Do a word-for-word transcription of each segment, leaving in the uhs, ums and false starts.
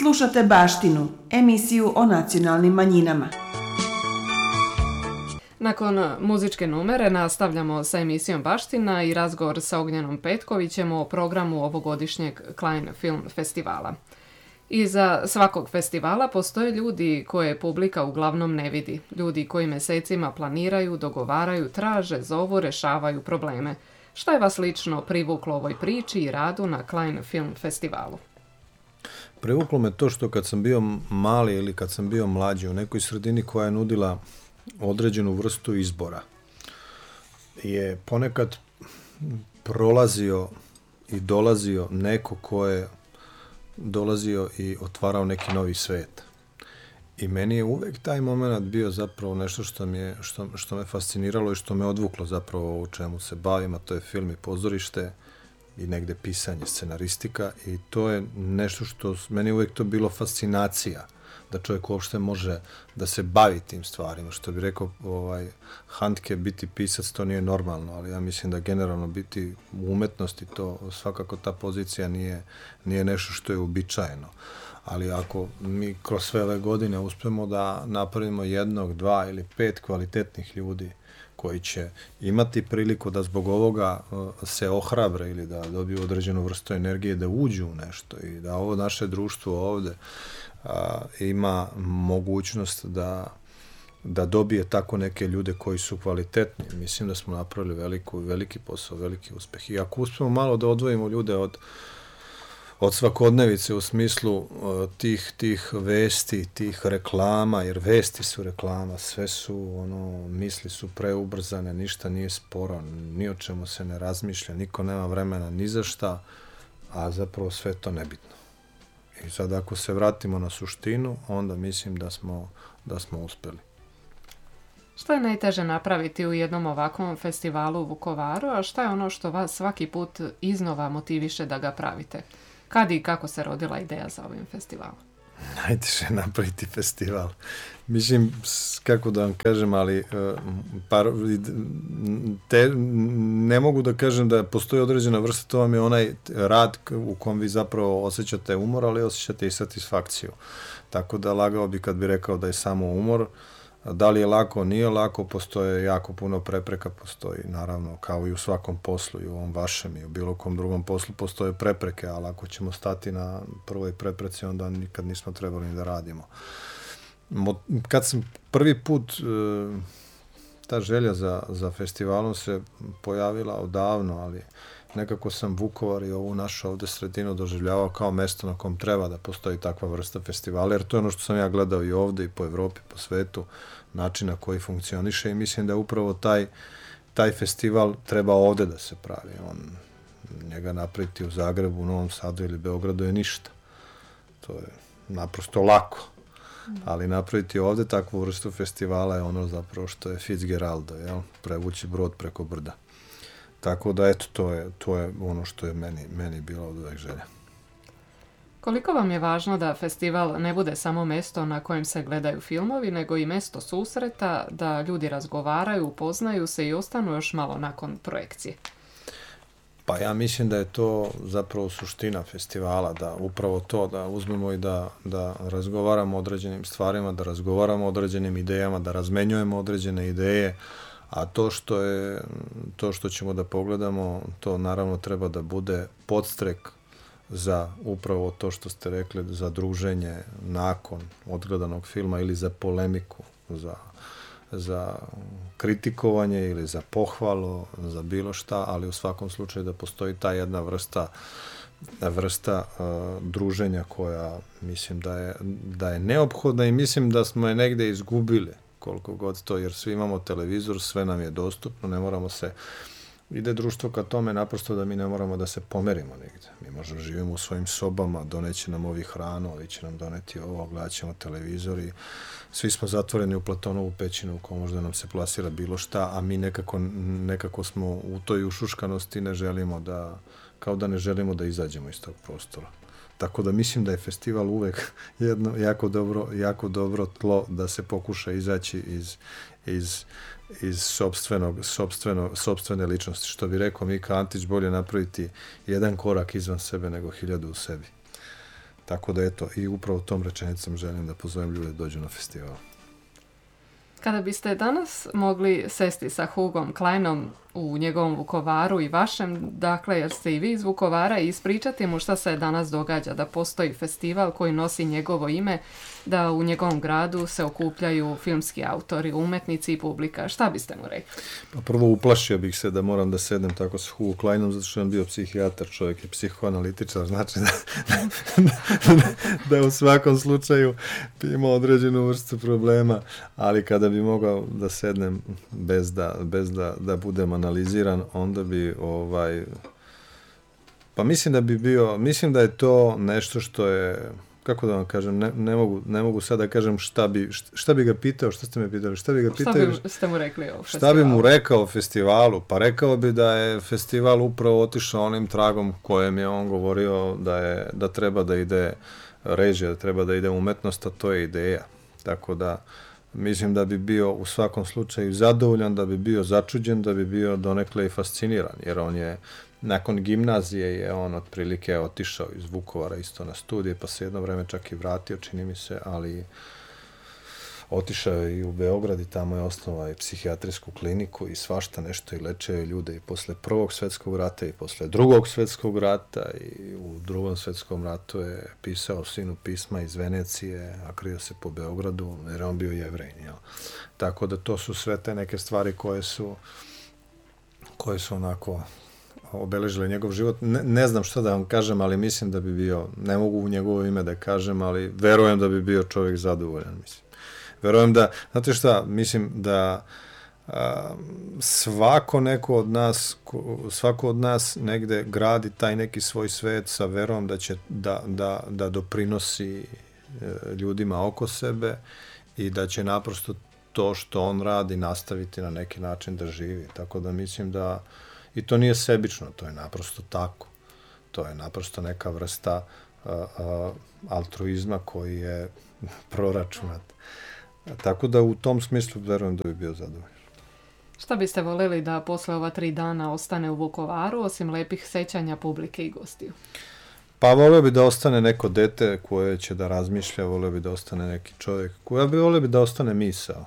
Slušate Baštinu, emisiju o nacionalnim manjinama. Nakon muzičke numere nastavljamo sa emisijom Baština i razgovor sa Ognjenom Petkovićem o programu ovogodišnjeg Klein Film Festivala. Iza svakog festivala postoje ljudi koje publika uglavnom ne vidi. Ljudi koji mesecima planiraju, dogovaraju, traže, zovu, rešavaju probleme. Šta je vas lično privuklo ovoj priči i radu na Klein Film Festivalu? Privuklo me to što kad sam bio mali ili kad sam bio mlađi u nekoj sredini koja je nudila određenu vrstu izbora, je ponekad prolazio i dolazio neko ko je dolazio i otvarao neki novi svet. I meni je uvek taj moment bio zapravo nešto što, mi je, što, što me fasciniralo i što me odvuklo zapravo u čemu se bavim, a to je film i pozorište i negde pisanje, scenaristika, i to je nešto što meni uvek to bilo fascinacija, da čovjek uopšte može da se bavi tim stvarima. Što bi rekao ovaj, Handke, biti pisac, to nije normalno, ali ja mislim da generalno biti u umetnosti, to svakako ta pozicija nije, nije nešto što je uobičajeno. Ali ako mi kroz sve ove godine uspemo da napravimo jednog, dva ili pet kvalitetnih ljudi koji će imati priliku da zbog ovoga se ohrabre ili da dobiju određenu vrstu energije, da uđu u nešto i da ovo naše društvo ovde a, ima mogućnost da, da dobije tako neke ljude koji su kvalitetni. Mislim da smo napravili veliku, veliki posao, veliki uspeh. I ako uspemo malo da odvojimo ljude od od svakodnevice u smislu uh, tih, tih vesti, tih reklama, jer vesti su reklama, sve su, ono, misli su preubrzane, ništa nije sporo, ni o čemu se ne razmišlja, niko nema vremena ni za šta, a zapravo sve to nebitno. I sad ako se vratimo na suštinu, onda mislim da smo, da smo uspeli. Šta je najteže napraviti u jednom ovakvom festivalu u Vukovaru, a šta je ono što vas svaki put iznova motiviše da ga pravite? Kad i kako se rodila ideja za ovim festivalom? Najteže je napraviti festival. Mislim, kako da vam kažem, ali par, te, ne mogu da kažem da postoji određena vrsta, to vam je onaj rad u kom vi zapravo osjećate umor, ali osjećate i satisfakciju. Tako da lagao bi kad bi rekao da je samo umor. Da li je lako, nije lako, postoje jako puno prepreka, postoji naravno kao i u svakom poslu, i u ovom vašem i u bilo kom drugom poslu postoje prepreke, ali ako ćemo stati na prvoj prepreci, onda nikad nismo trebali ni da radimo. Kad sam prvi put, ta želja za, za festivalom se pojavila odavno, ali nekako sam Vukovar i ovu našu ovde sredinu doživljavao kao mesto na kom treba da postoji takva vrsta festivala, jer to je ono što sam ja gledao i ovde i po Evropi, po svetu, načina koji funkcioniše, i mislim da upravo taj, taj festival treba ovde da se pravi. On, njega napraviti u Zagrebu, Novom Sadu ili Beogradu je ništa. To je naprosto lako. Ali napraviti ovde takvu vrstu festivala je ono zapravo što je Fitzgeralda, jel? Prevući brod preko brda. Tako da, eto, to je, to je ono što je meni, meni bilo od uvek želja. Koliko vam je važno da festival ne bude samo mesto na kojem se gledaju filmovi, nego i mesto susreta, da ljudi razgovaraju, upoznaju se i ostanu još malo nakon projekcije? Pa ja mislim da je to zapravo suština festivala, da upravo to, da uzmemo i da, da razgovaramo o određenim stvarima, da razgovaramo o određenim idejama, da razmenjujemo određene ideje, a to što je, to što ćemo da pogledamo, to naravno treba da bude podstrek za upravo to što ste rekli, za druženje nakon odgledanog filma ili za polemiku, za, za kritikovanje ili za pohvalu, za bilo šta, ali u svakom slučaju da postoji ta jedna vrsta vrsta uh, druženja koja mislim da je, da je neophodna, i mislim da smo je negde izgubili, koliko god to, jer svi imamo televizor, sve nam je dostupno, ne moramo se, ide društvo ka tome naprosto da mi ne moramo da se pomerimo nigde. Mi možemo živimo u svojim sobama, doneće nam ovi hranu, ovi će nam doneti ovo, gledat ćemo televizor i svi smo zatvoreni u Platonovu pećinu u kojoj možda nam se plasira bilo šta, a mi nekako, nekako smo u toj ušuškanosti, ne želimo da, kao da ne želimo da izađemo iz tog prostora. Tako da mislim da je festival uvek jedno jako dobro, jako dobro tlo da se pokuša izaći iz, iz, iz sopstvenog, sopstveno, sopstvene ličnosti. Što bi rekao Mika Antić, bolje napraviti jedan korak izvan sebe nego hiljadu u sebi. Tako da eto, i upravo tom rečenicom želim da pozovem ljude da dođu na festival. Kada biste danas mogli sesti sa Hugom Kleinom u njegovom Vukovaru i vašem, dakle jer ste i vi iz Vukovara, i ispričati mu šta se danas događa, da postoji festival koji nosi njegovo ime, da u njegovom gradu se okupljaju filmski autori, umetnici i publika, šta biste mu rekli? Pa prvo uplašio bih se da moram da sednem tako sa Hugo Kleinom, zato što je on bio psihijatar, čovjek je psihoanalitičar, znači da, da, da u svakom slučaju bi imao određenu vrstu problema, ali kada bi mogao da sednem bez da, bez da, da budem analiziran, onda bi ovaj pa mislim da bi bio, mislim da je to nešto što je, kako da vam kažem, ne, ne mogu ne mogu sad da kažem šta bi šta bi ga pitao, šta ste me pitali, šta bi ga pitao, šta bi ste mu rekli o festivalu? Šta bi mu rekao o festivalu? Pa rekao bi da je festival upravo otišao onim tragom kojem je on govorio da je da treba da ide režija, da treba da ide umetnost, a to je ideja. Tako da mislim da bi bio u svakom slučaju zadovoljan, da bi bio začuđen, da bi bio donekle i fasciniran, jer on je nakon gimnazije je on otprilike otišao iz Vukovara isto na studije, pa se jedno vreme čak i vratio, čini mi se, ali otišao je i u Beograd i tamo je osnovao i psihijatrijsku kliniku i svašta nešto i lečio je ljude i posle Prvog svjetskog rata i posle Drugog svjetskog rata, i u Drugom svjetskom ratu je pisao sinu pisma iz Venecije, a krio se po Beogradu, jer on bio Jevrejin, jel? Tako da to su sve te neke stvari koje su koje su onako obeležile njegov život. Ne, ne znam što da vam kažem, ali mislim da bi bio, ne mogu u njegovo ime da kažem, ali verujem da bi bio čovjek zadovoljan, mislim. Verujem da, znate šta, mislim da a, svako neko od nas, svako od nas negde gradi taj neki svoj svet sa verom da će da, da, da doprinosi e, ljudima oko sebe i da će naprosto to što on radi nastaviti na neki način da živi. Tako da mislim da, i to nije sebično, to je naprosto tako. To je naprosto neka vrsta a, a, altruizma koji je proračunat. Tako da u tom smislu verujem da bi bio zadovoljan. Šta biste voljeli da posle ova tri dana ostane u Vukovaru, osim lepih sećanja publike i gostiju? Pa volio bi da ostane neko dete koje će da razmišlja, volio bi da ostane neki čovjek, koja bi volio bi da ostane misao.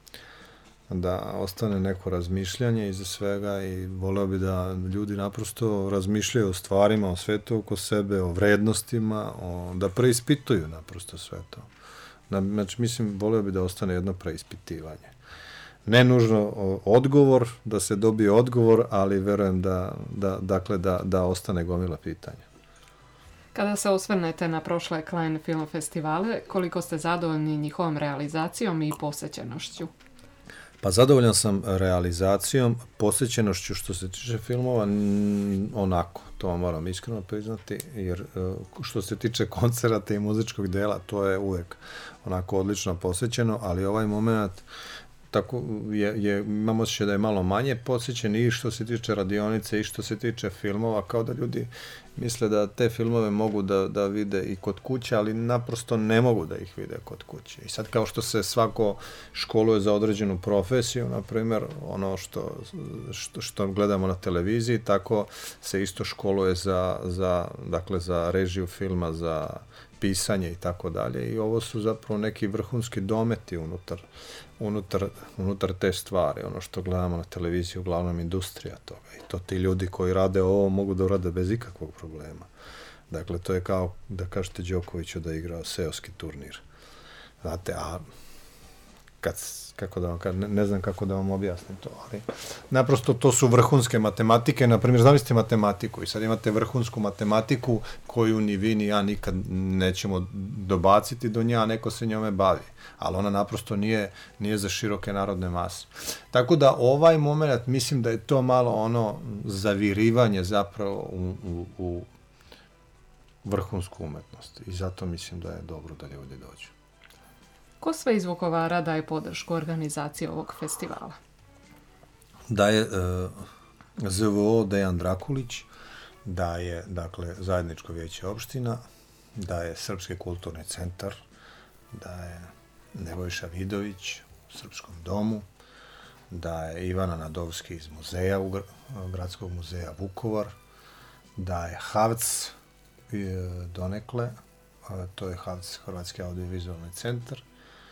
Da ostane neko razmišljanje iza svega i volio bi da ljudi naprosto razmišljaju o stvarima, o svetu oko sebe, o vrednostima, o, da preispituju naprosto sve to. Znači, mislim, volio bi da ostane jedno preispitivanje. Ne nužno odgovor, da se dobije odgovor, ali verujem da, da, dakle, da, da ostane gomila pitanja. Kada se osvrnete na prošle Klein film festivale, koliko ste zadovoljni njihovom realizacijom i posjećenošću? Pa zadovoljan sam realizacijom, posjećenošću što se tiče filmova, onako, to vam moram iskreno priznati, jer što se tiče koncerata i muzičkog dela, to je uvek onako odlično posjećeno, ali ovaj moment tako je, je, imam osjećaj da je malo manje posjećen i što se tiče radionice i što se tiče filmova, kao da ljudi misle da te filmove mogu da, da vide i kod kuće, ali naprosto ne mogu da ih vide kod kuće. I sad kao što se svako školuje za određenu profesiju, na primjer, ono što, što, što gledamo na televiziji, tako se isto školuje za, za, dakle, za režiju filma, za pisanje i tako dalje. I ovo su zapravo neki vrhunski dometi unutar, unutar, unutar te stvari. Ono što gledamo na televiziji, uglavnom industrija toga. I to ti ljudi koji rade ovo mogu da urade bez ikakvog problema. Dakle, to je kao da kažete Đokoviću da igra seoski turnir. Znate, a kad, kako da vam kažem, ne, ne znam kako da vam objasnim to, ali naprosto to su vrhunske matematike. Na primjer, zamislite matematiku i sad imate vrhunsku matematiku koju ni vi ni ja nikad nećemo dobaciti do nje, a neko se njome bavi. Ali ona naprosto nije, nije za široke narodne mase. Tako da ovaj moment, mislim da je to malo ono zavirivanje zapravo u, u, u vrhunsku umetnost. I zato mislim da je dobro da ljudi dođu. Ko sve iz Vukovara daje podršku organizaciji ovog festivala? Daje uh, Z V O Dejan Drakulić, daje, dakle, Zajedničko vijeće opština, daje Srpski kulturni centar, daje Nebojša Vidović u Srpskom domu, daje Ivana Nadovski iz muzeja, u Gradskog muzeja Vukovar, daje Havc donekle, to je H A V C, Hrvatski audiovizualni centar.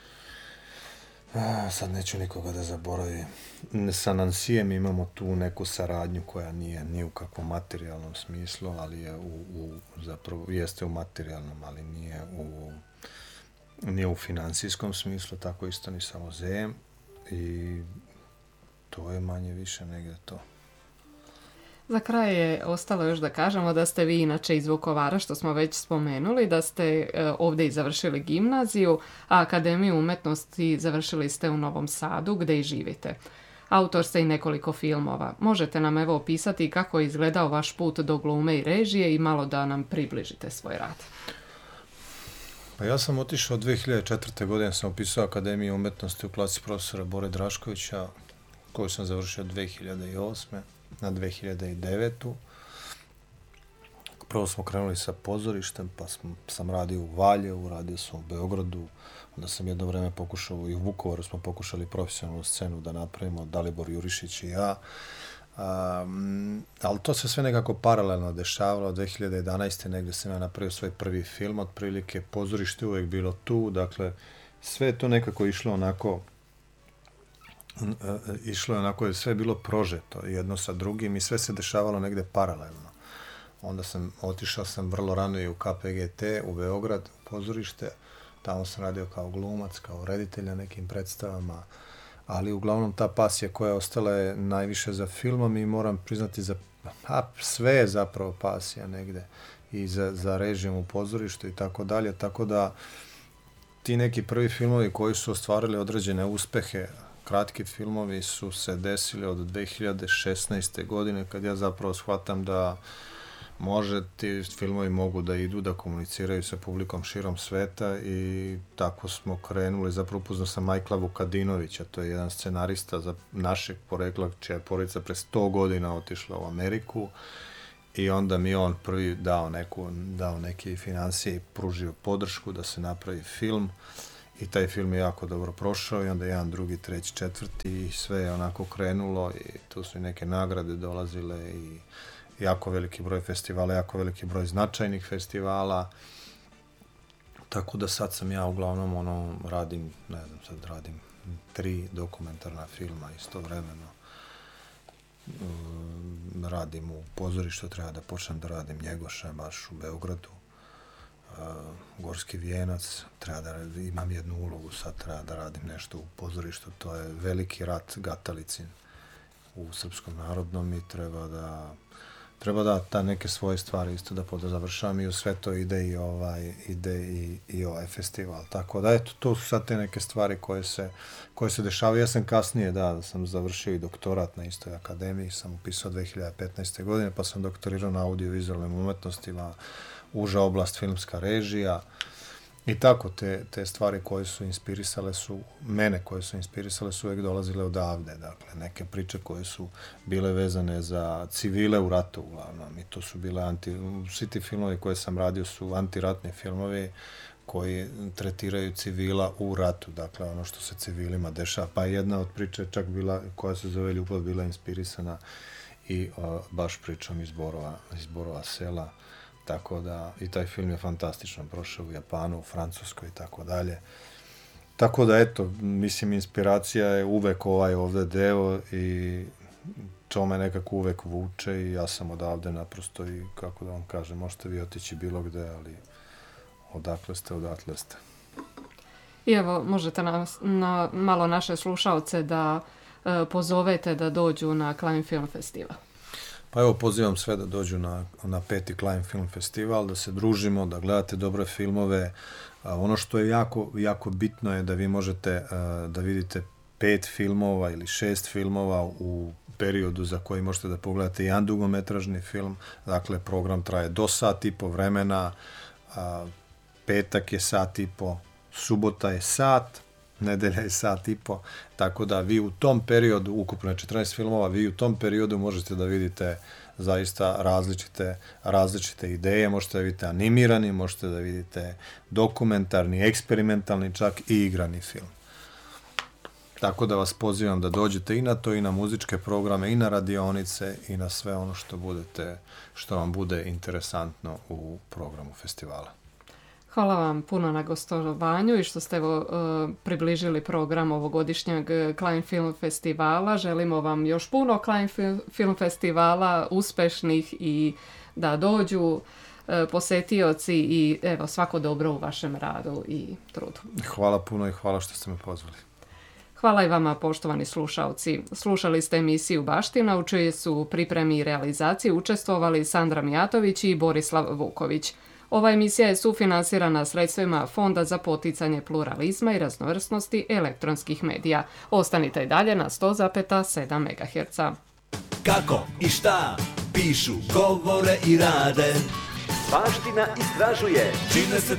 A, sad neću nikoga da zaboravim. Sa Nansijem imamo tu neku saradnju koja nije ni u kakvom materijalnom smislu, ali je u, u zapravo jeste u materijalnom, ali nije u nije u financijskom smislu, tako isto ni sa muzejem, i to je manje više negdje to. Za kraj je ostalo još da kažemo da ste vi inače iz Vukovara, što smo već spomenuli, da ste e, ovdje i završili gimnaziju, a Akademiju umjetnosti završili ste u Novom Sadu, gdje i živite. Autor ste i nekoliko filmova. Možete nam evo opisati kako je izgledao vaš put do glume i režije i malo da nam približite svoj rad. Pa ja sam otišao dvije hiljade četvrte. godine, sam upisao Akademiju umjetnosti u klasi profesora Bore Draškovića, koju sam završio dvije hiljade osme. na dvije hiljade devetu. Prvo smo krenuli sa pozorištem, pa sam, sam radio u Valjevu, radio sam u Beogradu, onda sam jedno vreme pokušao i u Vukovaru, smo pokušali profesionalnu scenu da napravimo, Dalibor Jurišić i ja. Um, ali to se sve nekako paralelno dešavalo. dvije hiljade jedanaeste. negdje sam ja napravio svoj prvi film, otprilike pozorište uvijek bilo tu, dakle sve je to nekako išlo onako išlo je onako, sve je bilo prožeto jedno sa drugim i sve se dešavalo negdje paralelno. Onda sam, otišao sam vrlo rano i u K P G T u Beograd, u pozorište, tamo sam radio kao glumac, kao reditelj na nekim predstavama, ali uglavnom ta pasija koja je ostala je najviše za filmom i moram priznati za, a sve je zapravo pasija negdje i za, za režijom u pozorištu i tako dalje, tako da ti neki prvi filmovi koji su ostvarili određene uspehe, kratki filmovi, su se desili od dvije hiljade šesnaeste. godine, kad ja zapravo shvatam da može, ti filmovi mogu da idu, da komuniciraju sa publikom širom sveta, i tako smo krenuli. Zapravo upoznao sam Majkla Vukadinovića, to je jedan scenarista za našeg porekla, čija je porodica pre sto godina otišla u Ameriku, i onda mi on prvi dao, neku, dao neke financije i pružio podršku da se napravi film. I taj film je jako dobro prošao, i onda jedan, drugi, treći, četvrti, i sve je onako krenulo, i tu su i neke nagrade dolazile, i jako veliki broj festivala, jako veliki broj značajnih festivala. Tako da sad sam ja uglavnom ono, radim, ne znam, sad radim tri dokumentarna filma istovremeno. Um, radim u pozorištu, treba da počnem da radim Njegoša, baš u Beogradu. Uh, Gorski vijenac, treba da imam jednu ulogu, sad treba da radim nešto u pozorištu, to je Veliki rat Gatalicin u Srpskom narodnom, i treba da treba da ta neke svoje stvari isto da podazavršavam, i u sve to ide i ovaj ide i, i ovaj festival. Tako da eto, to su sad te neke stvari koje se koje se dešavaju. Ja sam kasnije, da, da sam završio i doktorat na istoj akademiji, sam upisao dvije hiljade petnaeste. godine, pa sam doktorirao na audiovizualnim umetnostima, uža oblast filmska režija, i tako te, te stvari koje su inspirisale su, mene koje su inspirisale su uvijek dolazile odavde, dakle, neke priče koje su bile vezane za civile u ratu uglavnom, i to su bile anti, svi ti filmovi koje sam radio su antiratni filmovi koji tretiraju civila u ratu, dakle, ono što se civilima dešava, pa jedna od priče čak bila, koja se zove Ljubav, bila inspirisana i o, baš pričom iz Borova, iz Borova sela. Tako da, i taj film je fantastično prošao u Japanu, u Francuskoj i tako dalje. Tako da, eto, mislim, inspiracija je uvek ovaj ovdje deo, i to me nekako uvek vuče, i ja sam odavde naprosto, i kako da vam kažem, možete vi otići bilo gde, ali odakle ste, odatle ste. I evo, možete na, na malo naše slušalce da e, pozovete da dođu na Klein Film Festival. Pa evo, pozivam sve da dođu na, na peti Klein Film Festival, da se družimo, da gledate dobre filmove. A, ono što je jako, jako bitno je da vi možete a, da vidite pet filmova ili šest filmova u periodu za koji možete da pogledate jedan dugometražni film. Dakle, program traje do sat i po vremena, a, petak je sat i po, subota je sat, nedelja je sat i po, tako da vi u tom periodu, ukupno je četrnaest filmova, vi u tom periodu možete da vidite zaista različite, različite ideje, možete da vidite animirani, možete da vidite dokumentarni, eksperimentalni, čak i igrani film. Tako da vas pozivam da dođete i na to, i na muzičke programe, i na radionice, i na sve ono što budete, što vam bude interesantno u programu festivala. Hvala vam puno na gostovanju i što ste evo, približili program ovogodišnjeg Klein Film Festivala. Želimo vam još puno Klein Film Festivala, uspešnih i da dođu posetioci i evo, svako dobro u vašem radu i trudu. Hvala puno i hvala što ste me pozvali. Hvala i vama, poštovani slušalci. Slušali ste emisiju Baština u čijoj su pripremi i realizaciji učestvovali Sandra Mijatović i Borislav Vuković. Ova emisija je sufinansirana sredstvima Fonda za poticanje pluralizma i raznovrsnosti elektronskih medija. Ostanite i dalje na sto zarez sedam megaherca. Kako i šta pišu, govore i rade. Baština istražuje, čine se